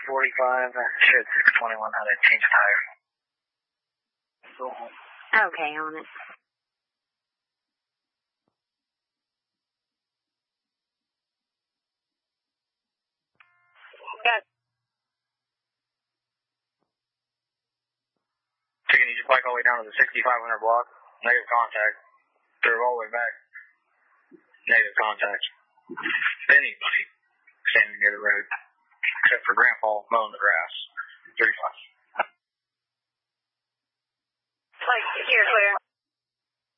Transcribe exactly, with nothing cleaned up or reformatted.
forty-five, showed six twenty-one, how to change a tire. Go home. Okay, on it. Okay. Chicken, you just bike all the way down to the sixty-five hundred block. Negative contact. Drove all the way back. Negative contact. Anybody standing near the road, except for Grandpa mowing the grass.